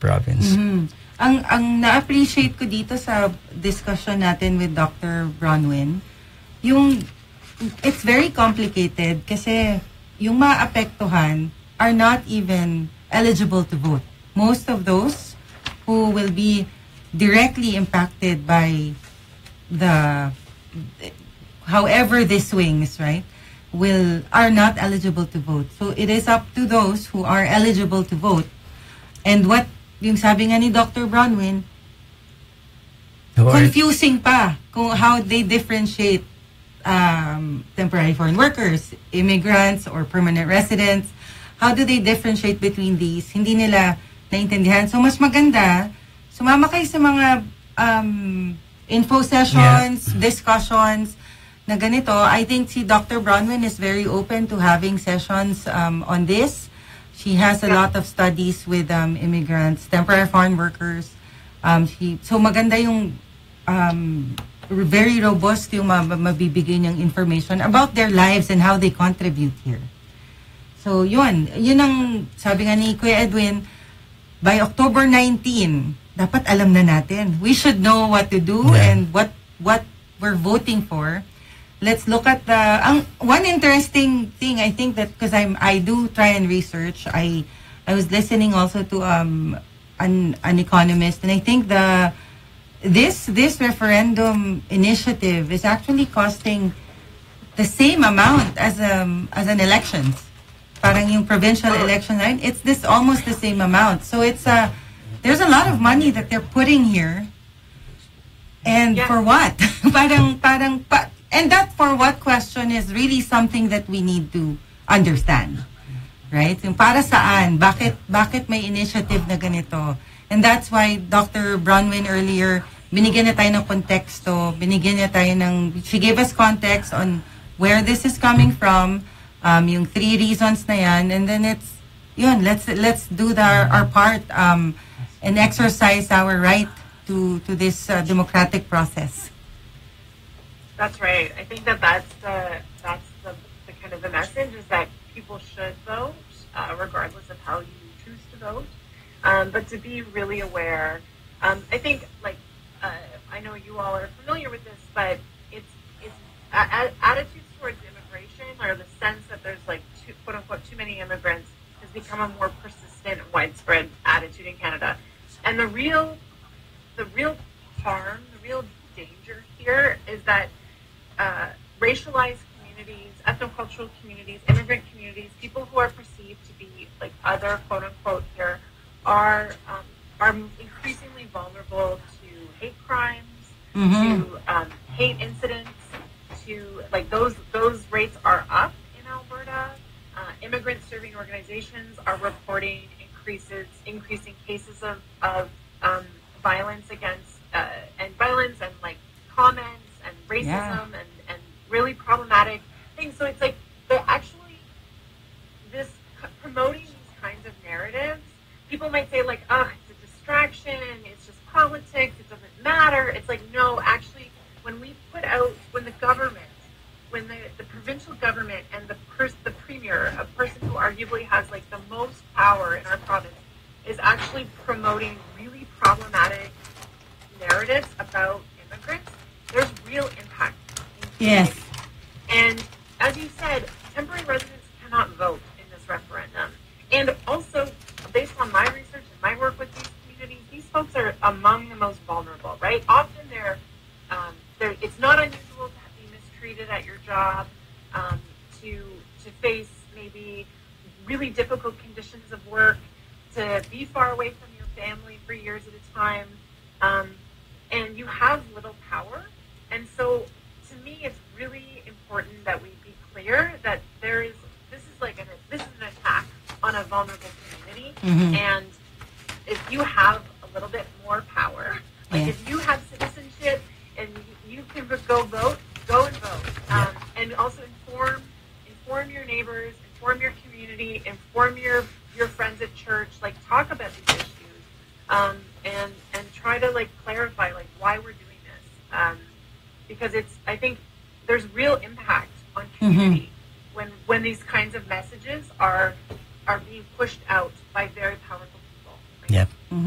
province. Ang na-appreciate ko dito sa discussion natin with Dr. Bronwyn, it's very complicated kasi yung maapektuhan are not even eligible to vote. Most of those who will be directly impacted by however this swings, right, are not eligible to vote. So it is up to those who are eligible to vote. And what yung sabi nga ni Dr. Bronwyn, confusing pa kung how they differentiate temporary foreign workers, immigrants, or permanent residents. How do they differentiate between these? Hindi nila naintindihan. So mas maganda, sumama kayo sa mga info sessions, discussions na ganito. I think si Dr. Bronwyn is very open to having sessions on this. She has a lot of studies with immigrants, temporary foreign workers. So maganda yung very robust yung mabibigay niyang information about their lives and how they contribute here. So yun ang sabi nga ni Kuya Edwin, by October 19, dapat alam na natin. We should know what to do and what we're voting for. Let's look at one interesting thing. I think that because I do try and research. I was listening also to an economist, and I think this referendum initiative is actually costing the same amount as an elections. Parang yung provincial election, right? It's almost the same amount. So there's a lot of money that they're putting here, and for what? And that for what question is really something that we need to understand, right? Yung para saan, bakit may initiative na ganito? And that's why Dr. Bronwyn earlier, binigyan na tayo ng konteksto, she gave us context on where this is coming from, yung 3 reasons na yan, and then let's do our part and exercise our right to this democratic process. That's right. I think that's the kind of the message, is that people should vote, regardless of how you choose to vote. But to be really aware, I think I know you all are familiar with this, but it's attitudes towards immigration, or the sense that there's quote unquote too many immigrants, has become a more persistent, widespread attitude in Canada. And the real harm, the real danger here is that racialized communities, ethnocultural communities, immigrant communities, people who are perceived to be other, quote unquote, here, are increasingly vulnerable to hate crimes, to hate incidents, to those rates are up in Alberta. Immigrant serving organizations are reporting increasing cases of violence against and violence and comments and racism and really problematic things. So it's they're actually promoting these kinds of narratives. People might say it's a distraction, it's just politics, it doesn't matter. It's no, actually, when the provincial government and the premier, a person who arguably has the most power in our province, is actually promoting really problematic narratives about immigrants, there's real impact. Yes. And as you said, temporary residents cannot vote in this referendum. And also, based on my research and my work with these communities, these folks are among the most vulnerable, right? Often it's not unusual to be mistreated at your job, to face maybe really difficult conditions of work, to be far away from your family for years at a time, and you have little power. And so, to me, it's really important that we be clear that this is an attack on a vulnerable community, and if you have a little bit more power, if you have citizenship and you can go vote, go and vote, and also inform your neighbors, inform your community, inform your friends at church, talk about these issues, and try to clarify why we're doing this, because I think there's real impact on community when these kinds of messages are being pushed out by very powerful people. Yep.